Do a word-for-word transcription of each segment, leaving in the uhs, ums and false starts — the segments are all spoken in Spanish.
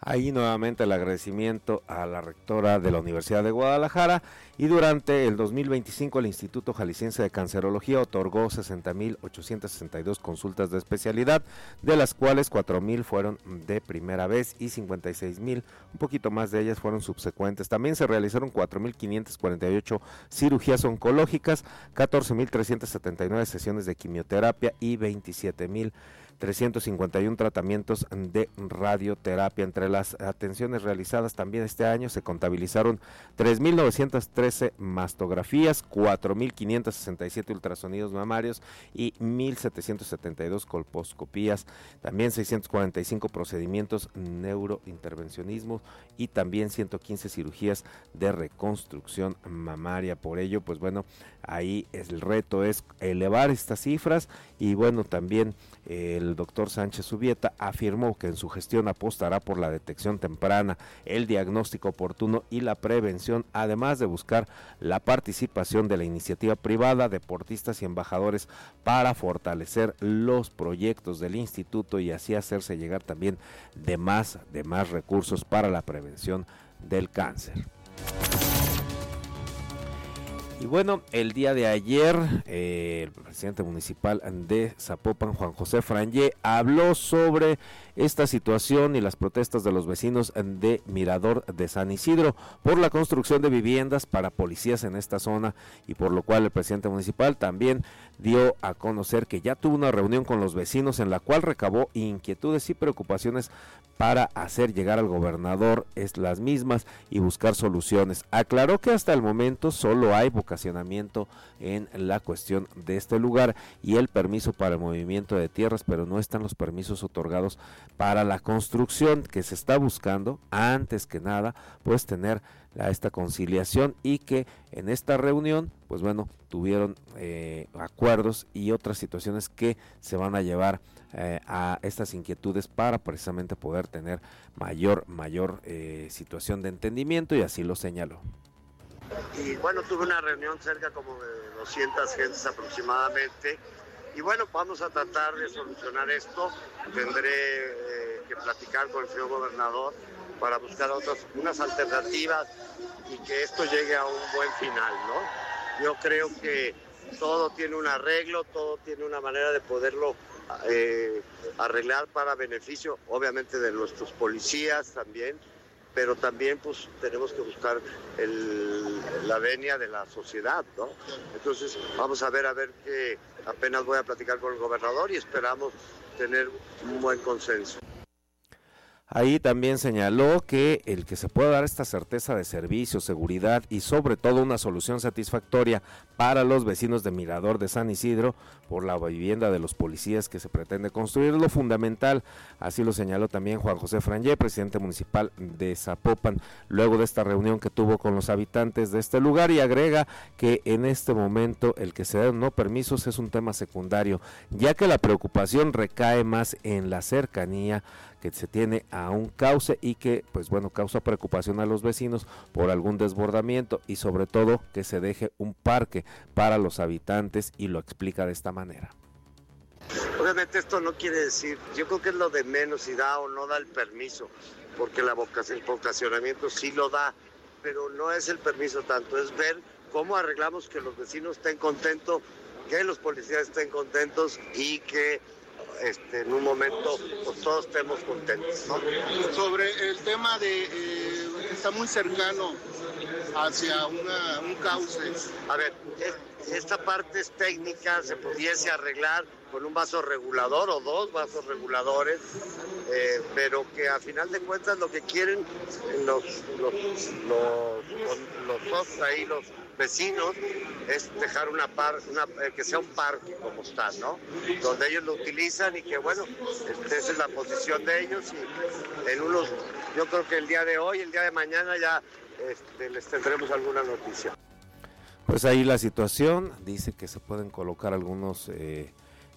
Ahí nuevamente el agradecimiento a la rectora de la Universidad de Guadalajara. Y durante el dos mil veinticinco el Instituto Jalisciense de Cancerología otorgó sesenta mil ochocientas sesenta y dos consultas de especialidad, de las cuales cuatro mil fueron de primera vez y cincuenta y seis mil, un poquito más de ellas fueron subsecuentes. También se realizaron cuatro mil quinientas cuarenta y ocho cirugías oncológicas, catorce mil trescientas setenta y nueve sesiones de quimioterapia y veintisiete mil trescientos cincuenta y uno tratamientos de radioterapia. Entre las atenciones realizadas también este año se contabilizaron tres mil novecientas trece mastografías, cuatro mil quinientos sesenta y siete ultrasonidos mamarios y mil setecientos setenta y dos colposcopías, también seiscientos cuarenta y cinco procedimientos neurointervencionismo y también ciento quince cirugías de reconstrucción mamaria. Por ello, pues bueno, ahí el reto es elevar estas cifras y bueno, también eh, el doctor Sánchez Subieta afirmó que en su gestión apostará por la detección temprana, el diagnóstico oportuno y la prevención, además de buscar la participación de la iniciativa privada, deportistas y embajadores para fortalecer los proyectos del instituto y así hacerse llegar también de más, de más recursos para la prevención del cáncer. Y bueno, el día de ayer, eh, el presidente municipal de Zapopan, Juan José Frangé, habló sobre esta situación y las protestas de los vecinos de Mirador de San Isidro por la construcción de viviendas para policías en esta zona, y por lo cual el presidente municipal también dio a conocer que ya tuvo una reunión con los vecinos en la cual recabó inquietudes y preocupaciones para hacer llegar al gobernador es las mismas y buscar soluciones. Aclaró que hasta el momento solo hay vocacionamiento en la cuestión de este lugar y el permiso para el movimiento de tierras, pero no están los permisos otorgados para la construcción, que se está buscando antes que nada pues tener a esta conciliación, y que en esta reunión pues bueno tuvieron eh, acuerdos y otras situaciones que se van a llevar eh, a estas inquietudes para precisamente poder tener mayor mayor eh, situación de entendimiento, y así lo señaló. Y bueno, tuve una reunión cerca como de doscientas gentes aproximadamente, y bueno, vamos a tratar de solucionar esto. Tendré eh, que platicar con el señor gobernador para buscar otras, unas alternativas y que esto llegue a un buen final, ¿no? Yo creo que todo tiene un arreglo, todo tiene una manera de poderlo eh, arreglar para beneficio, obviamente, de nuestros policías también, pero también pues tenemos que buscar el, la venia de la sociedad, ¿no? Entonces vamos a ver, a ver que apenas voy a platicar con el gobernador y esperamos tener un buen consenso. Ahí también señaló que el que se pueda dar esta certeza de servicio, seguridad y sobre todo una solución satisfactoria para los vecinos de Mirador de San Isidro por la vivienda de los policías que se pretende construir es lo fundamental. Así lo señaló también Juan José Frangé, presidente municipal de Zapopan, luego de esta reunión que tuvo con los habitantes de este lugar, y agrega que en este momento el que se den no permisos es un tema secundario, ya que la preocupación recae más en la cercanía que se tiene a un cauce y que pues bueno causa preocupación a los vecinos por algún desbordamiento, y sobre todo que se deje un parque para los habitantes, y lo explica de esta manera. Obviamente esto no quiere decir, yo creo que es lo de menos si da o no da el permiso, porque la vocación, el vocacionamiento sí lo da, pero no es el permiso tanto, es ver cómo arreglamos que los vecinos estén contentos, que los policías estén contentos y que Este, en un momento pues, todos estemos contentos, ¿no? Sobre el tema de eh, está muy cercano hacia una, un cauce. A ver, es, esta parte es técnica, se pudiese arreglar con un vaso regulador o dos vasos reguladores, eh, pero que a final de cuentas lo que quieren los los los, los, los ahí los vecinos es dejar una par, una, eh, que sea un parque como está, ¿no? Donde ellos lo utilizan y que bueno, este, esa es la posición de ellos, y en unos, yo creo que el día de hoy, el día de mañana ya este, les tendremos alguna noticia. Pues ahí la situación, dice que se pueden colocar algunos eh,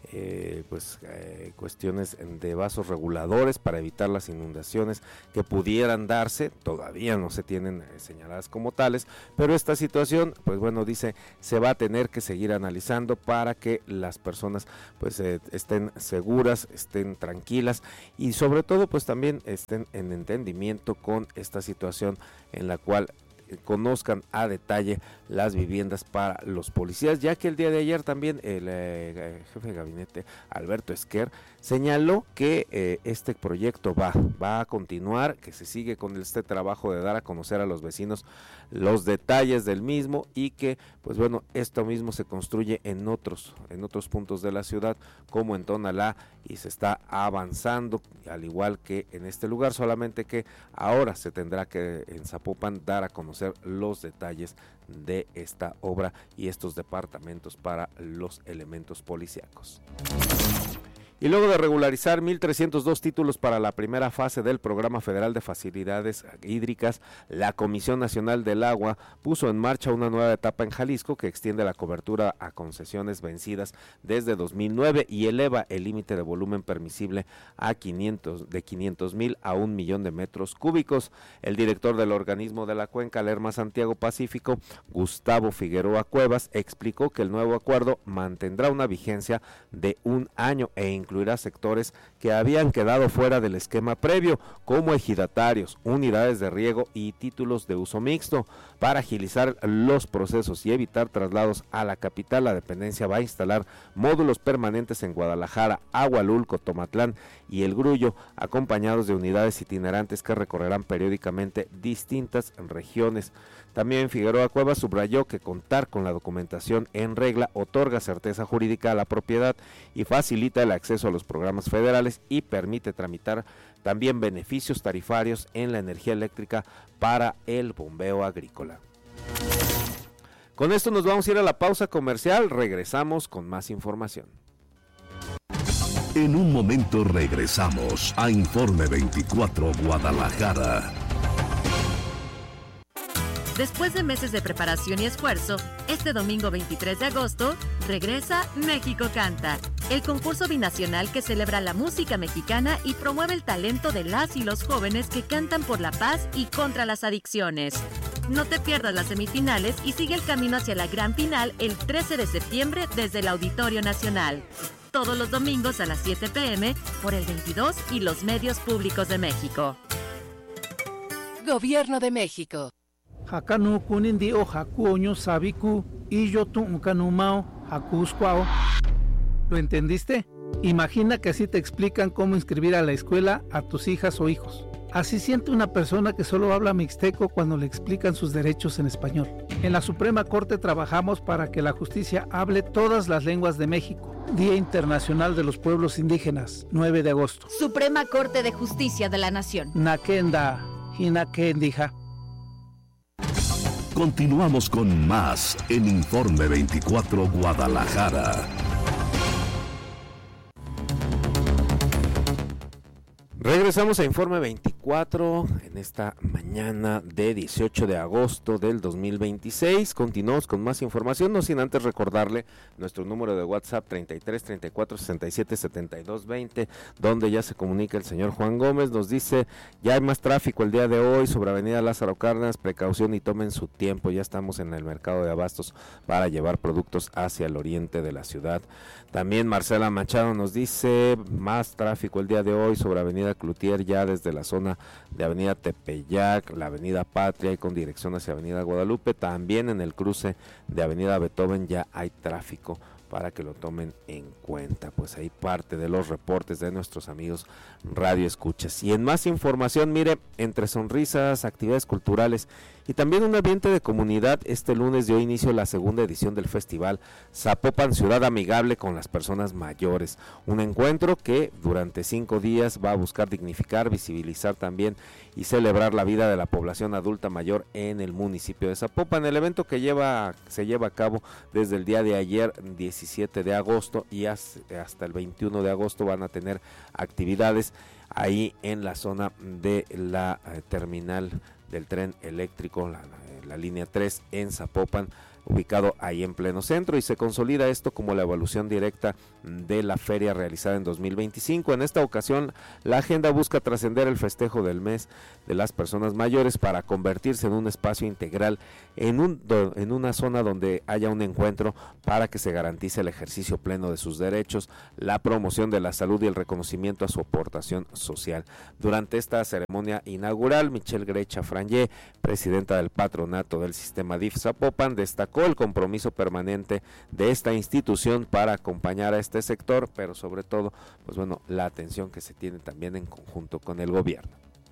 eh, pues eh, cuestiones de vasos reguladores para evitar las inundaciones que pudieran darse. Todavía no se tienen eh, señaladas como tales, pero esta situación, pues bueno, dice, se va a tener que seguir analizando para que las personas pues eh, estén seguras, estén tranquilas y sobre todo pues también estén en entendimiento con esta situación en la cual conozcan a detalle las viviendas para los policías, ya que el día de ayer también el eh, jefe de gabinete Alberto Esquer señaló que eh, este proyecto va, va a continuar, que se sigue con este trabajo de dar a conocer a los vecinos los detalles del mismo y que pues bueno, esto mismo se construye en otros, en otros puntos de la ciudad como en Tonalá y se está avanzando al igual que en este lugar, solamente que ahora se tendrá que en Zapopan dar a conocer los detalles de esta obra y estos departamentos para los elementos policíacos. Y luego de regularizar mil trescientos dos títulos para la primera fase del Programa Federal de Facilidades Hídricas, la Comisión Nacional del Agua puso en marcha una nueva etapa en Jalisco que extiende la cobertura a concesiones vencidas desde dos mil nueve y eleva el límite de volumen permisible a quinientos, de quinientos mil a un millón de metros cúbicos. El director del organismo de la cuenca, Lerma Santiago Pacífico, Gustavo Figueroa Cuevas, explicó que el nuevo acuerdo mantendrá una vigencia de un año e incluirá sectores que habían quedado fuera del esquema previo, como ejidatarios, unidades de riego y títulos de uso mixto. Para agilizar los procesos y evitar traslados a la capital, la dependencia va a instalar módulos permanentes en Guadalajara, Agualulco, Tomatlán y El Grullo, acompañados de unidades itinerantes que recorrerán periódicamente distintas regiones. También Figueroa Cuevas subrayó que contar con la documentación en regla otorga certeza jurídica a la propiedad y facilita el acceso a los programas federales y permite tramitar también beneficios tarifarios en la energía eléctrica para el bombeo agrícola. Con esto nos vamos a ir a la pausa comercial, regresamos con más información. En un momento regresamos a Informe veinticuatro Guadalajara. Después de meses de preparación y esfuerzo, este domingo veintitrés de agosto regresa México Canta, el concurso binacional que celebra la música mexicana y promueve el talento de las y los jóvenes que cantan por la paz y contra las adicciones. No te pierdas las semifinales y sigue el camino hacia la gran final el trece de septiembre desde el Auditorio Nacional. Todos los domingos a las siete pe eme por el veintidós y los medios públicos de México. Gobierno de México. Hakanu kunindi o hakuoño sabiku y yo tu unkanumao hakuskwao. ¿Lo entendiste? Imagina que así te explican cómo inscribir a la escuela a tus hijas o hijos. Así siente una persona que solo habla mixteco cuando le explican sus derechos en español. En la Suprema Corte trabajamos para que la justicia hable todas las lenguas de México. Día Internacional de los Pueblos Indígenas, nueve de agosto. Suprema Corte de Justicia de la Nación. Nakenda, Hinakendija. Continuamos con más en Informe veinticuatro Guadalajara. Regresamos a Informe veinticuatro en esta mañana de dieciocho de agosto del dos mil veintiséis. Continuamos con más información, no sin antes recordarle nuestro número de WhatsApp treinta y tres, treinta y cuatro, sesenta y siete, setenta y dos, veinte, donde ya se comunica el señor Juan Gómez. Nos dice, ya hay más tráfico el día de hoy sobre Avenida Lázaro Cárdenas, precaución y tomen su tiempo, ya estamos en el mercado de abastos para llevar productos hacia el oriente de la ciudad. También Marcela Machado nos dice, más tráfico el día de hoy sobre Avenida Cloutier, ya desde la zona de Avenida Tepeyac, la Avenida Patria y con dirección hacia Avenida Guadalupe. También en el cruce de Avenida Beethoven ya hay tráfico para que lo tomen en cuenta. Pues ahí parte de los reportes de nuestros amigos Radio Escuchas. Y en más información, mire, entre sonrisas, actividades culturales y también un ambiente de comunidad, este lunes dio inicio la segunda edición del festival Zapopan Ciudad Amigable con las Personas Mayores, un encuentro que durante cinco días va a buscar dignificar, visibilizar también y celebrar la vida de la población adulta mayor en el municipio de Zapopan. El evento que lleva se lleva a cabo desde el día de ayer, diecisiete de agosto, y hasta el veintiuno de agosto van a tener actividades ahí en la zona de la eh, terminal del tren eléctrico, la, la, la línea tres en Zapopan, ubicado ahí en pleno centro, y se consolida esto como la evaluación directa de la feria realizada en dos mil veinticinco. En esta ocasión, la agenda busca trascender el festejo del mes de las personas mayores para convertirse en un espacio integral, en, un, en una zona donde haya un encuentro para que se garantice el ejercicio pleno de sus derechos, la promoción de la salud y el reconocimiento a su aportación social. Durante esta ceremonia inaugural, Michelle Grecha Frangé, presidenta del patronato del sistema D I F Zapopan, destacó el compromiso permanente de esta institución para acompañar a este sector, pero sobre todo, pues bueno, la atención que se tiene también en conjunto con el gobierno.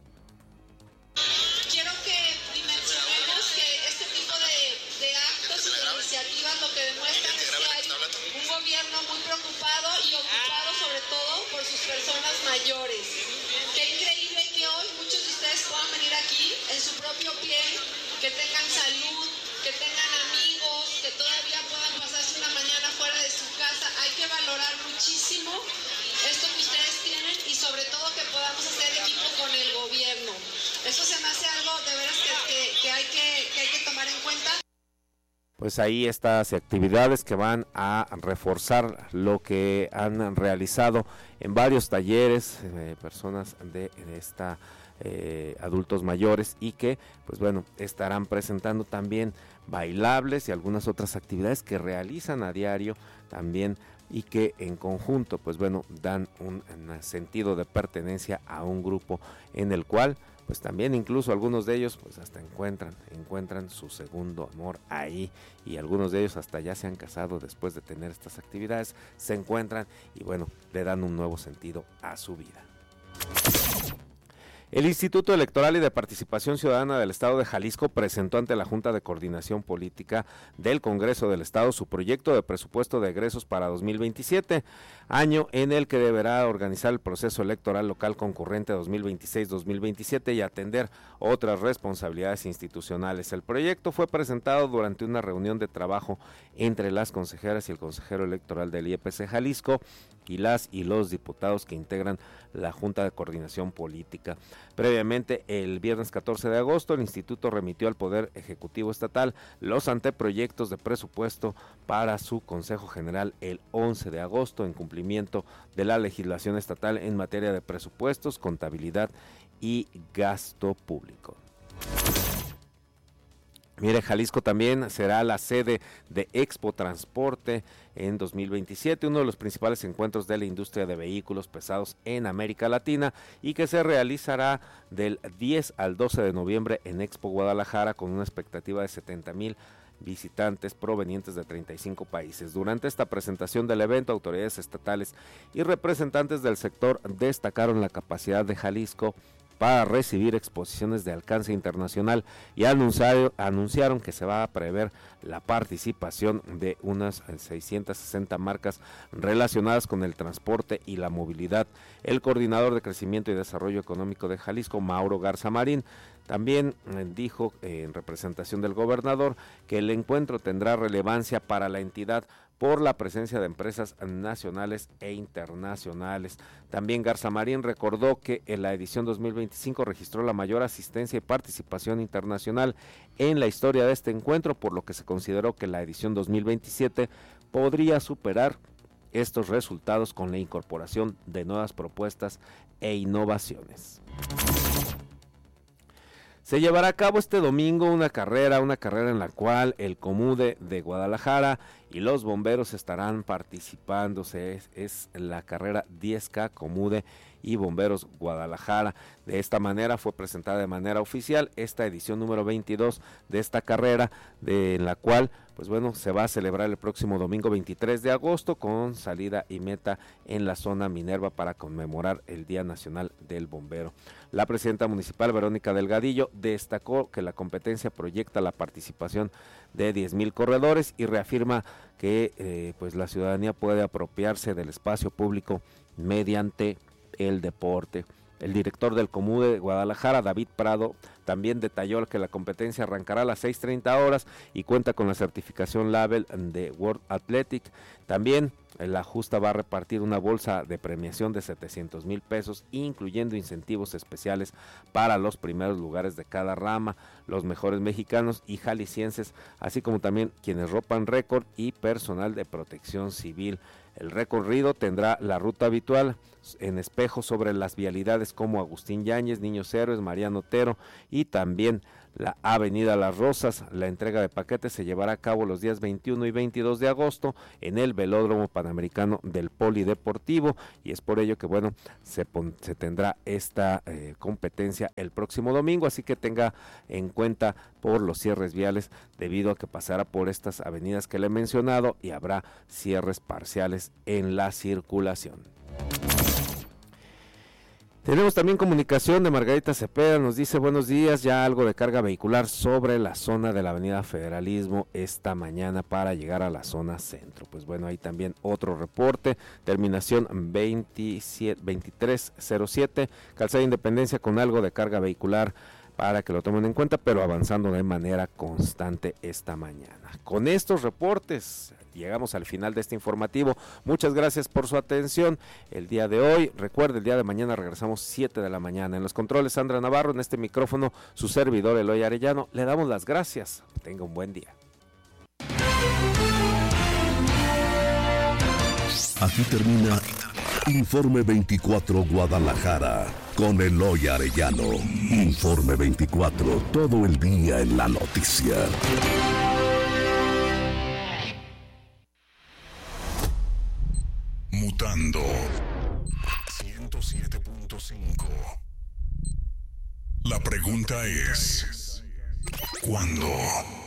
Quiero que dimensionemos que este tipo de, de actos y de iniciativas lo que demuestran es que hay un gobierno muy preocupado y ocupado sobre todo por sus personas mayores. Qué increíble que hoy muchos de ustedes puedan venir aquí en su propio pie, que tengan salud, que tengan amigos, que todavía puedan pasarse una mañana fuera de su casa. Hay que valorar muchísimo esto que ustedes tienen y sobre todo que podamos hacer equipo con el gobierno. Eso se me hace algo de veras que, que, que, hay, que, que hay que tomar en cuenta. Pues ahí estas actividades que van a reforzar lo que han realizado en varios talleres, eh, personas de, de esta eh, adultos mayores, y que pues bueno, estarán presentando también bailables y algunas otras actividades que realizan a diario también, y que en conjunto pues bueno, dan un, un sentido de pertenencia a un grupo en el cual pues también incluso algunos de ellos pues hasta encuentran, encuentran su segundo amor ahí, y algunos de ellos hasta ya se han casado después de tener estas actividades, se encuentran y bueno, le dan un nuevo sentido a su vida. El Instituto Electoral y de Participación Ciudadana del Estado de Jalisco presentó ante la Junta de Coordinación Política del Congreso del Estado su proyecto de presupuesto de egresos para dos mil veintisiete, año en el que deberá organizar el proceso electoral local concurrente dos mil veintiséis dos mil veintisiete y atender otras responsabilidades institucionales. El proyecto fue presentado durante una reunión de trabajo entre las consejeras y el consejero electoral del I E P C Jalisco y las y los diputados que integran la Junta de Coordinación Política. Previamente, el viernes catorce de agosto, el instituto remitió al Poder Ejecutivo Estatal los anteproyectos de presupuesto para su Consejo General el once de agosto, en cumplimiento de la legislación estatal en materia de presupuestos, contabilidad y gasto público. Mire, Jalisco también será la sede de Expo Transporte en dos mil veintisiete, uno de los principales encuentros de la industria de vehículos pesados en América Latina, y que se realizará del diez al doce de noviembre en Expo Guadalajara, con una expectativa de setenta mil visitantes provenientes de treinta y cinco países. Durante esta presentación del evento, autoridades estatales y representantes del sector destacaron la capacidad de Jalisco para recibir exposiciones de alcance internacional y anunciaron, anunciaron que se va a prever la participación de unas seiscientas sesenta marcas relacionadas con el transporte y la movilidad. El coordinador de Crecimiento y Desarrollo Económico de Jalisco, Mauro Garza Marín, también eh, dijo eh, en representación del gobernador que el encuentro tendrá relevancia para la entidad por la presencia de empresas nacionales e internacionales. También Garza Marín recordó que en la edición dos mil veinticinco registró la mayor asistencia y participación internacional en la historia de este encuentro, por lo que se consideró que la edición dos mil veintisiete podría superar estos resultados con la incorporación de nuevas propuestas e innovaciones. Se llevará a cabo este domingo una carrera, una carrera en la cual el Comude de Guadalajara y los bomberos estarán participando. Es, es la carrera diez K Comude y Bomberos Guadalajara. De esta manera fue presentada de manera oficial esta edición número veintidós de esta carrera, de la cual pues bueno, se va a celebrar el próximo domingo veintitrés de agosto con salida y meta en la zona Minerva para conmemorar el Día Nacional del Bombero. La presidenta municipal, Verónica Delgadillo, destacó que la competencia proyecta la participación de diez mil corredores y reafirma que eh, pues la ciudadanía puede apropiarse del espacio público mediante el deporte. El director del Comude de Guadalajara, David Prado, también detalló que la competencia arrancará a las seis treinta horas y cuenta con la certificación Label de World Athletic. También la justa va a repartir una bolsa de premiación de setecientos mil pesos, incluyendo incentivos especiales para los primeros lugares de cada rama, los mejores mexicanos y jaliscienses, así como también quienes rompan récord y personal de protección civil. El recorrido tendrá la ruta habitual en espejo sobre las vialidades como Agustín Yáñez, Niños Héroes, Mariano Otero y también la Avenida Las Rosas. La entrega de paquetes se llevará a cabo los días veintiuno y veintidós de agosto en el Velódromo Panamericano del Polideportivo, y es por ello que bueno, se, pon, se tendrá esta eh, competencia el próximo domingo, así que tenga en cuenta por los cierres viales debido a que pasará por estas avenidas que le he mencionado y habrá cierres parciales en la circulación. Tenemos también comunicación de Margarita Cepeda, nos dice buenos días, ya algo de carga vehicular sobre la zona de la avenida Federalismo esta mañana para llegar a la zona centro. Pues bueno, ahí también otro reporte, terminación veintisiete, veintitrés cero siete, Calzada Independencia con algo de carga vehicular para que lo tomen en cuenta, pero avanzando de manera constante esta mañana. Con estos reportes llegamos al final de este informativo. Muchas gracias por su atención el día de hoy. Recuerde, el día de mañana regresamos siete de la mañana. En los controles, Sandra Navarro, en este micrófono, su servidor Eloy Arellano. Le damos las gracias. Tenga un buen día. Aquí termina Informe veinticuatro Guadalajara con Eloy Arellano. Informe veinticuatro, todo el día en la noticia. Mutando ciento siete punto cinco. La pregunta es, ¿cuándo?